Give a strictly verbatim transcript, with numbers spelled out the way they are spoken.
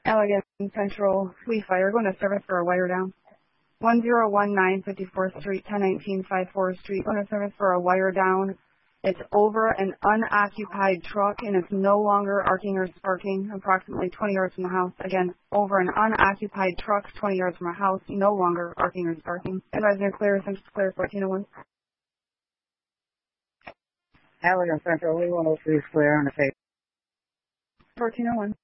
Allegan Central, we fire, going to service for a wire down. one zero one nine fifty-fourth Street, ten nineteen fifty-fourth Street, going to service for a wire down. It's over an unoccupied truck and it's no longer arcing or sparking, approximately twenty yards from the house. Again, over an unoccupied truck, twenty yards from a house, no longer arcing or sparking. Advisor clear, Central clear, fourteen oh one. Allegan Central, we one oh three is clear on the tape. fourteen oh one.